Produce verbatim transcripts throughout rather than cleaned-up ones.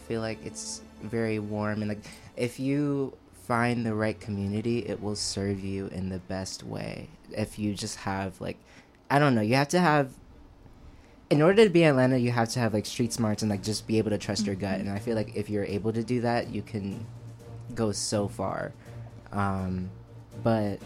feel like it's very warm, and like if you find the right community, it will serve you in the best way. If you just have like, I don't know, you have to have, in order to be in Atlanta, you have to have like street smarts and like just be able to trust your gut. And I feel like if you're able to do that, you can go so far. Um, but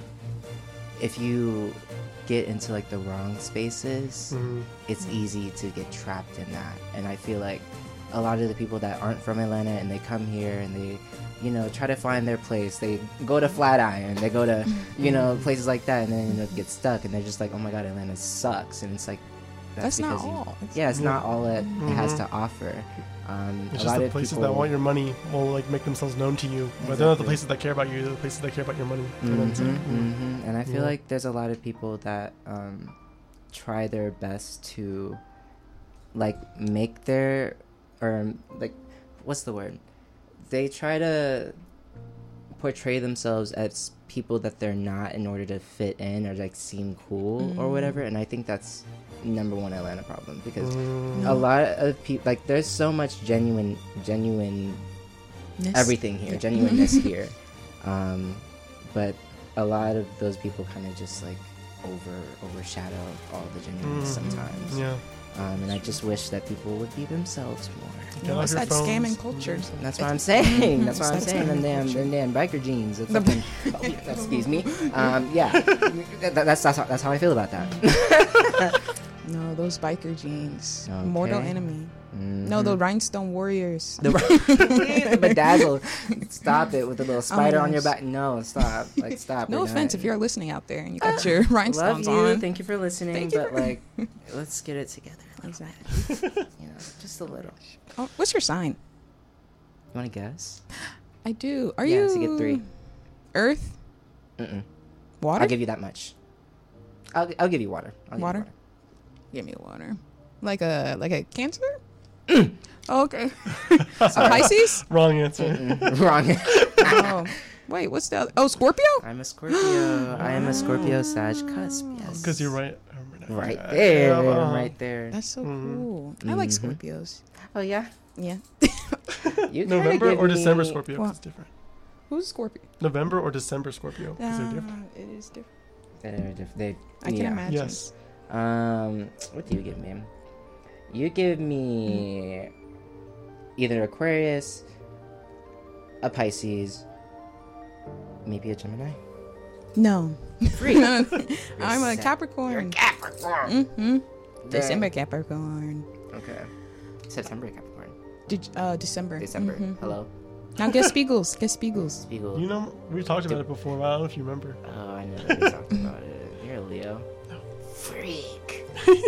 if you get into like the wrong spaces, mm-hmm. it's easy to get trapped in that. And I feel like a lot of the people that aren't from Atlanta and they come here and they, you know, try to find their place. They go to Flatiron, they go to, you know, places like that, and then you know, get stuck, and they're just like, oh my god, Atlanta sucks. And it's like, that's, that's not you, all. It's, yeah, it's yeah. not all it, mm-hmm. it has to offer. Um, it's a just lot the of places people, that want your money will like make themselves known to you, exactly. but they're not the places that care about you. They're the places that care about your money. Mm-hmm, mm-hmm. And I feel yeah. like there's a lot of people that um, try their best to like make their or like what's the word? They try to portray themselves as people that they're not in order to fit in or like seem cool mm. or whatever, and I think that's number one Atlanta problem, because mm. a lot of people, like, there's so much genuine genuine everything here, yeah. genuineness here, um but a lot of those people kind of just like over overshadow all the genuineness mm. sometimes. Yeah. Um, and I just wish that people would be themselves more. You know, it's that scamming culture. That's what I'm saying. That's what I'm saying. Them damn, them damn biker jeans. It's fucking, oh, yeah, excuse me. Um, yeah, that, that's that's how, that's how I feel about that. No, those biker jeans. Okay. Mortal enemy. Mm-hmm. No, the rhinestone warriors. The, the bedazzle. Stop it with the little spider oh on your back. No, stop. Like, stop. No offense not. If you're listening out there and you got your rhinestones love you. on. Thank you for listening. Thank but, you. like, let's get it together. Exactly. You know, just a little. Oh, what's your sign? You want to guess? I do. Are yeah, you? to get three. Earth? Mm-mm. Water? I'll give you that much. I'll I'll give you water. I'll water? Give you water? Give me water. Like a like a Cancer? Oh, okay. A Pisces? Wrong answer. Wrong. Oh. Wait, what's the other? Oh, Scorpio? I'm a Scorpio. I am a Scorpio Sag cusp. Yes. Because you're right. Right there. Yeah, uh-huh. Right there. That's so mm-hmm. cool. I like Scorpios. Oh, yeah? Yeah. You November or me... December Scorpio? Well, it's different. Who's Scorpio? November or December Scorpio? Because uh, they're different. It is different. They're diff- they, I can yeah. imagine. Yes. Um, what do you give me? You give me either Aquarius, a Pisces, maybe a Gemini. No. Free. I'm a Capricorn. You're a Capricorn. Mm-hmm. December Capricorn. Okay. September Capricorn. De- uh, December. December. Mm-hmm. Hello. Now get Spiegels. Get Spiegels. Spiegel. You know, we talked about it before, but I don't know if you remember. Oh, I know that we talked about it. You're a Leo. No. Freak.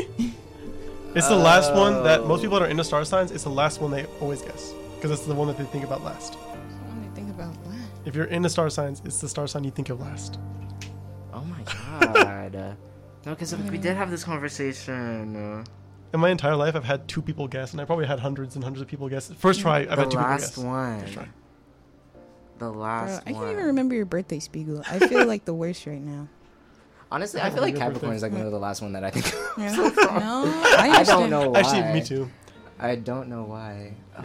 It's the oh. last one that most people that are into star signs, it's the last one they always guess. Because it's the one that they think about last. The one they think about last. If you're into star signs, it's the star sign you think of last. Oh my god. No, because we did have this conversation. Uh, In my entire life, I've had two people guess, and I probably had hundreds and hundreds of people guess. First try, I've the had two people last guess. one. First try. The last Bro, I one. can't even remember your birthday, Spiegel. I feel like the worst right now. Honestly, I, I feel like Capricorn is like one of the last one that I think. Yeah. No, I, I don't know why. Actually, me too. I don't know why. Oh.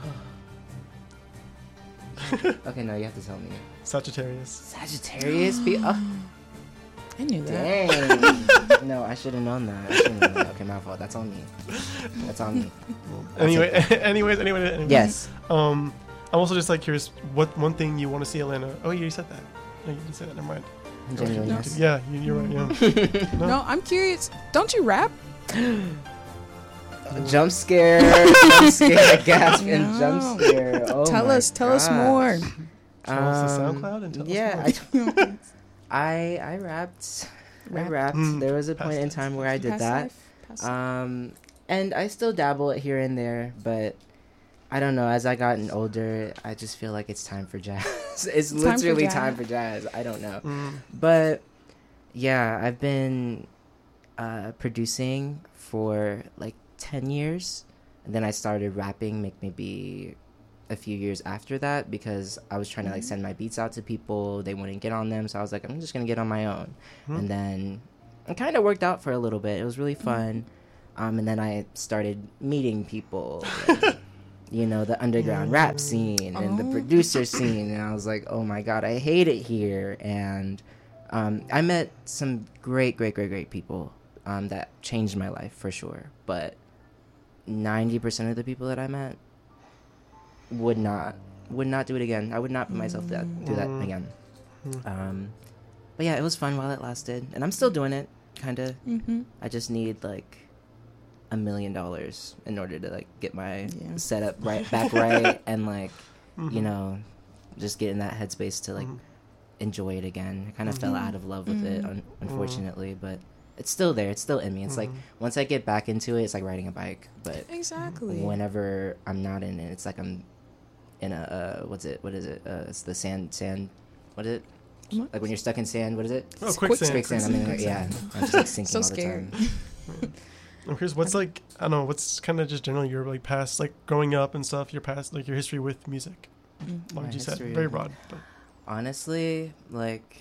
Okay, no, you have to tell me. Sagittarius. Sagittarius? Be- oh. I knew that. Dang. No, I should have known that. I should have known that. Okay, my fault. That's on me. That's on me. Anyway, anyways, anyway, anyway. Yes. Um, I'm also just like curious. What one thing you want to see Atlanta? Oh, yeah, you said that. No, you didn't say that. Never mind. No. Yeah, you, you're right. Yeah. No. no, I'm curious. Don't you rap? Jump scare, jump scare, gasp, no. and jump scare. Oh tell my us, tell gosh. us more. Tell um, us the SoundCloud and tell yeah, us more. I, I I rapped. Rap. I rapped. Mm, there was a point in time where I did that. Um, and I still dabble it here and there, but I don't know. As I gotten older, I just feel like it's time for jazz. It's time literally for jazz. time for jazz. I don't know, Mm. but yeah, I've been uh, producing for like ten years, and then I started rapping like maybe a few years after that, because I was trying to like send my beats out to people. They wouldn't get on them, so I was like, I'm just gonna get on my own. Mm-hmm. And then it kind of worked out for a little bit. It was really fun. Um, and then I started meeting people. And, you know, the underground rap scene and the Oh. producer scene, and I was like, oh my god, I hate it here. And um, I met some great, great, great, great people um, that changed my life for sure. But ninety percent of the people that I met would not would not do it again. I would not put myself that do that again. Um, but yeah, it was fun while it lasted, and I'm still doing it, kind of. Mm-hmm. I just need like a million dollars in order to like get my Yeah. setup right back right, and like Mhm. you know, just get in that headspace to like Mhm. enjoy it again. I kind of fell out of love with it, Mhm. un- unfortunately, but it's still there. It's still in me. It's like Mhm. once I get back into it, it's like riding a bike. But Exactly. whenever I'm not in it, it's like I'm in a uh, what's it? What is it? Uh, it's the sand sand. What is it? What? Like when you're stuck in sand. What is it? Oh, It's quicksand. Quicksand. I mean, like, yeah. I'm just like sinking So all the scared. time. I'm curious, what's like, I don't know, what's kind of just generally your like past, like growing up and stuff, your past, like your history with music? Mm. Like My you said, history very with- broad. But. Honestly, like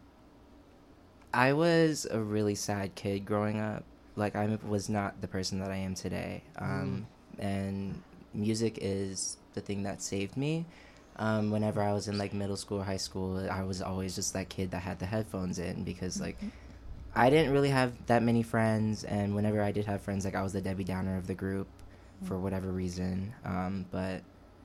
I was a really sad kid growing up. Like I was not the person that I am today. Um, and music is the thing that saved me. Um, whenever I was in like middle school, high school, I was always just that kid that had the headphones in because like I didn't really have that many friends, and whenever I did have friends, like I was the Debbie Downer of the group for whatever reason. Um, but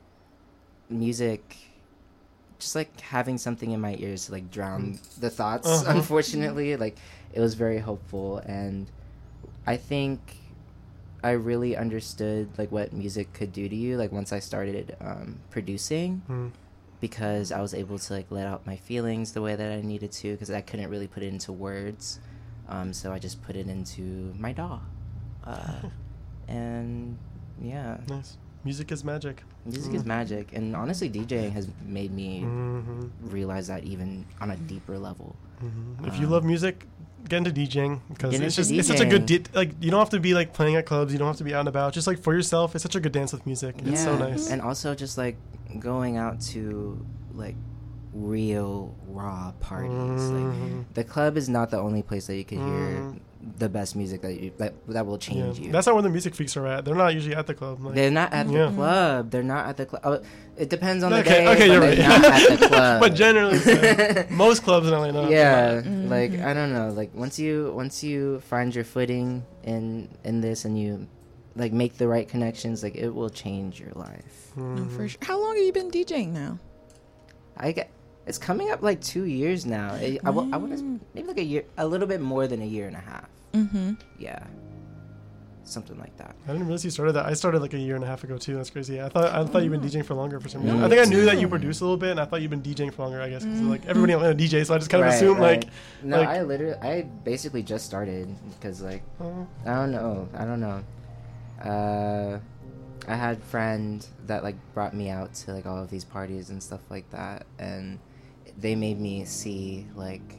music, just like having something in my ears to like drown the thoughts, Uh-huh. unfortunately, like it was very hopeful. And I think I really understood like what music could do to you, like once I started um, producing, Mm. because I was able to like let out my feelings the way that I needed to, because I couldn't really put it into words. Um, so I just put it into my D A W. Uh, and yeah, Nice. Music is magic. music is magic. And honestly, DJing has made me hmm realize that even on a deeper level. hmm If you Um, love music, get into DJing because get it's into just it's such a good DJing. di- like you don't have to be like playing at clubs, you don't have to be out and about. Just like for yourself, it's such a good dance with music. It's so Yeah. nice. And also just like going out to like real raw parties. Like Mhm. the club is not the only place that you can hear Mhm. the best music that you that, that will change Yeah. you. That's not where the music freaks are at. They're not usually at the club. Like, They're not at the Yeah. club. They're not at the club. Oh, it depends on the Okay, day. okay, but you're they're right. not at the club. but generally, so, most clubs in L A. Not, yeah, Mhm. like I don't know. Like once you once you find your footing in in this and you like make the right connections, like it will change your life. No, Mhm. for sure. How long have you been DJing now? I get. It's coming up like two years now. I, I, wa- I want to Mm. maybe like a year, a little bit more than a year and a half. Mm-hmm. Yeah, something like that. I didn't realize you started that. I started like a year and a half ago too. That's crazy. I thought I thought you've been DJing for longer for some reason. Me I think I knew that you too. produced a little bit, and I thought you've been DJing for longer. I guess 'cause, Mm. like everybody on D J, so I just kind of Right, assumed right. like, No, like- I literally, I basically just started because like oh, I don't know, I don't know. Uh, I had friend that like brought me out to like all of these parties and stuff like that, and they made me see like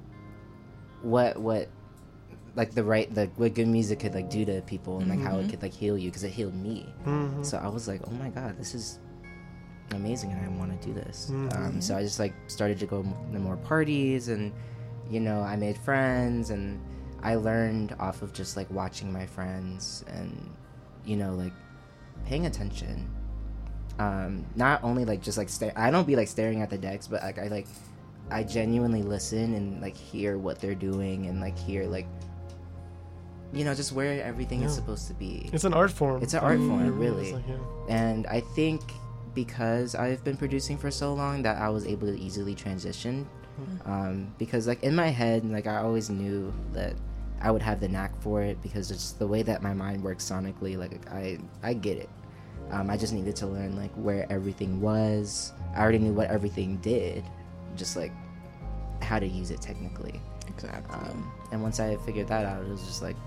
what what like the right the what good music could like do to people, and like how it Mhm. could like heal you, because it healed me. mhm. So I was like, oh my god, this is amazing, and I want to do this. Mhm. Um, so I just like started to go m- to more parties, and you know, I made friends, and I learned off of just like watching my friends, and you know, like paying attention. Um, not only like just like stare. I don't be like staring at the decks, but like I like I genuinely listen and like hear what they're doing, and like hear like you know just where everything is Yeah. supposed to be. It's an art form. It's an art form, It really. is, like, yeah. And I think because I've been producing for so long that I was able to easily transition. Um, because like in my head, like I always knew that I would have the knack for it, because it's the way that my mind works sonically. Like I, I get it. Um, I just needed to learn like where everything was. I already knew what everything did, just like how to use it technically. Exactly. Um, and once I figured that out, it was just like,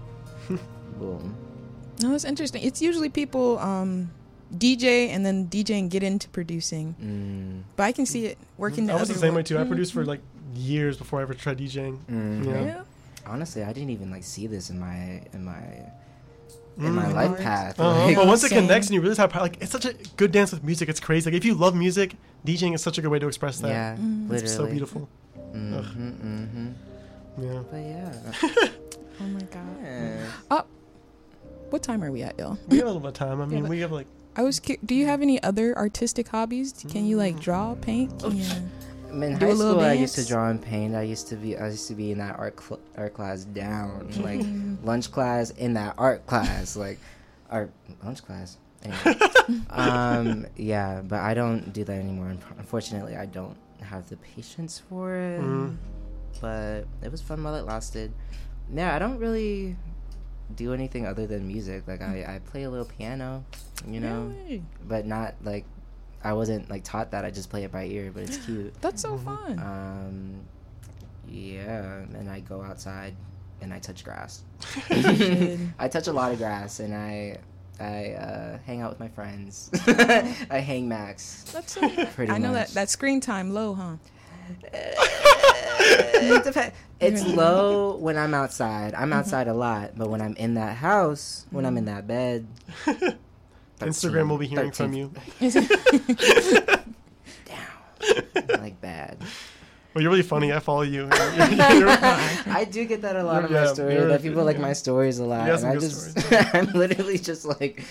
boom. No, it's interesting. It's usually people um, D J and then D J and get into producing. Mm, But I can see it working. I was the other same way way. too. I produced for Mhm. like years before I ever tried DJing. mhm. Yeah. Yeah. Honestly, I didn't even like see this in my in my in Mm. my Mhm. life path. Uh-huh. Like, But once it Same. connects and you realize how pow- like it's such a good dance with music, it's crazy. Like if you love music, DJing is such a good way to express that. yeah, Mm. literally. It's so beautiful. hmm hmm Yeah. But yeah. Oh my god. yeah. Oh, what time are we at, y'all? We have a little bit of time. I mean, but- we have like I was. Cu- Do you have any other artistic hobbies? Can you like draw, paint? Can you... In Do a high little school, I used to dance? draw and paint. I used to be, I used to be in that art cl- art class down, like lunch class in that art class, like art lunch class. Anyway. um, yeah, but I don't do that anymore. Unf- Unfortunately, I don't have the patience for it. Mm. But it was fun while it lasted. Yeah, I don't really do anything other than music. Like I, I play a little piano, you know, Really? but not like. I wasn't like taught that. I just play it by ear, but it's cute. That's so fun. Um, yeah, and I go outside and I touch grass. Should. I touch a lot of grass, and I I uh, hang out with my friends. I hang max. That's so fun. Pretty I know much. that that screen time low, huh? It dep- it's Really? low when I'm outside. I'm outside a lot, but when I'm in that house, when I'm in that bed, Instagram will be hearing from you. down, like bad. Well, you're really funny. I follow you. You're- you're- you're- I do get that a lot You're- of my yeah, stories. you're- That people like yeah. my stories a lot, You got and some I good just, stories. I'm literally just like,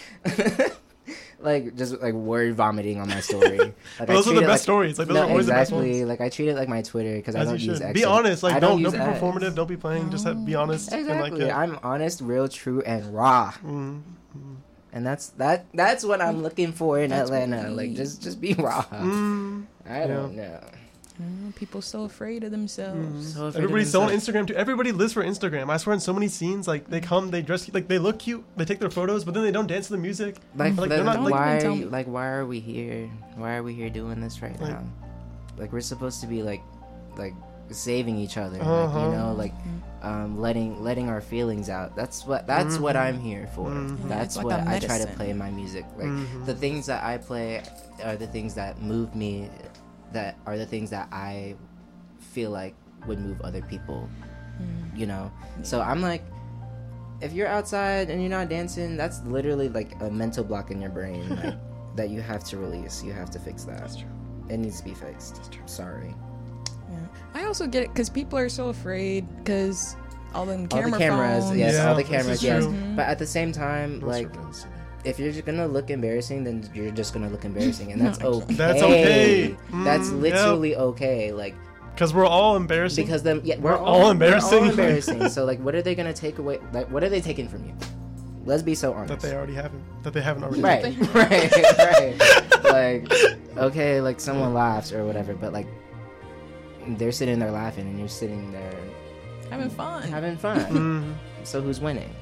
like just like word vomiting on my story. Like, I those are treat the it best like, stories. Like those no, are always exactly. the best ones. Like I treat it like my Twitter because I As don't you use should. X. Be honest. Like I don't use don't be X. performative. Don't be playing. Just have, be honest. Exactly. And like, yeah. I'm honest, real, true, and raw. Mm. And that's that. That's what I'm looking for in That's what Atlanta. we Like need. just just be raw. Mm. I don't know. Mm, people so afraid of themselves. So afraid of Everybody's so on themselves. Instagram too. Everybody lives for Instagram. I swear, in so many scenes, like they come, they dress, like they look cute, they take their photos, but then they don't dance to the music. Like, Like, the- they're not, like- why? Don't Are even you, tell like why are we here? Why are we here doing this right Like- now? Like we're supposed to be like, like saving each other. Like Uh-huh. you know, like um, letting letting our feelings out. That's what that's what Mhm. I'm here for. Mhm. That's It's like what a I try to medicine. play in my music. Like Mhm. the things that I play are the things that move me. That are the things that I feel like would move other people. Mm. You know. So I'm like, if you're outside and you're not dancing, that's literally like a mental block in your brain like, that you have to release. You have to fix that. That's true. It needs to be fixed. That's true. Sorry. Yeah. I also get it because people are so afraid because all them All camera the cameras, phones. yes, Yeah, all the this cameras, is yes. true. But at the same time, Those like, are really silly. if you're just gonna look embarrassing, then you're just gonna look embarrassing, and that's okay. That's okay. That's Mm, literally okay. Like, Because we're all embarrassing. because them, yeah, we're, We're all all embarrassing. We're all embarrassing. So, like, what are they gonna take away? Like, what are they taking from you? Let's be so honest. that they already haven't. That they haven't already. Right, right, right. Like, okay, like someone laughs or whatever, but like, they're sitting there laughing, and you're sitting there Having fun. having fun. Mhm. So who's winning?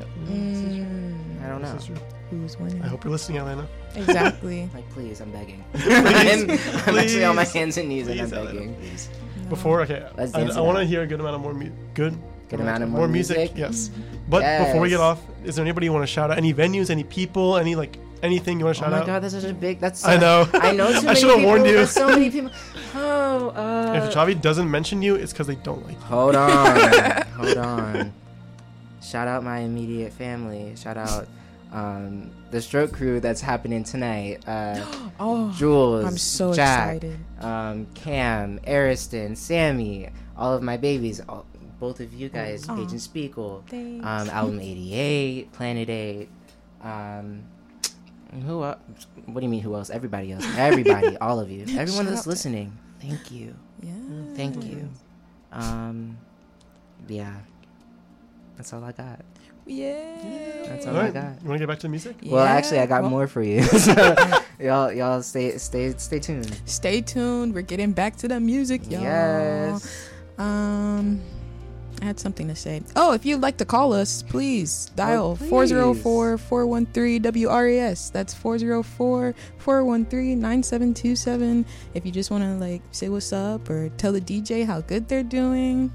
Mm, I don't know. This is true. who's winning? I hope you're listening, Atlanta. Exactly. Like, please, I'm begging. Please, I'm, I'm actually on my please, hands and knees and I'm Please, Atlanta, begging. please. No. Before, okay, Let's I, dance it I want to out. hear a good amount of more mu- good, Good amount of more music? Yes, but before we get Yes. off, is there anybody you want to shout out? Any venues? Any people? Any like anything you want to Oh shout my out? god, that's such a big. That's. So, I know. I know too I many should have people. warned you. There's so many people. Oh, uh. If Chavi doesn't mention you, it's because they don't like you. Hold on, hold on. Shout out my immediate family. Shout out um, the stroke crew that's happening tonight. Uh, Oh, Jules, I'm so Jack, excited. um, Cam, Ariston, Sammy, all of my babies, all, both of you guys, Aw. Paige and Spiegel, Thanks. um, Album eighty-eight, Planet eight, um, who else? What do you mean who else? Everybody else. Everybody, all of you. Everyone Shout that's out to- listening. Thank you. Yeah. Thank you. Um, yeah. That's all I got. Yeah. That's all All I right, got. you want to get back to the music? Well, actually, I got well, more for you. So, y'all, y'all, stay, stay, stay tuned. Stay tuned. We're getting back to the music, y'all. Yes. Um, I had something to say. Oh, if you'd like to call us, please dial Oh, four zero four, four one three, W R E S. That's four zero four, four one three, nine seven two seven. If you just want to like say what's up or tell the D J how good they're doing,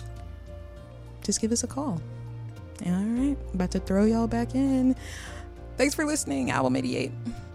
just give us a call. All right, about to throw y'all back in. Thanks for listening, Album eighty-eight.